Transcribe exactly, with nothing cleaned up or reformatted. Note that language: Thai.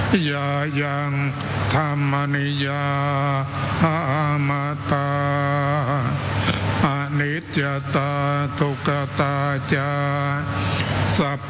ยายังธรรมนิยาอามาตาอนิจจตาทุกขตาจาสัพ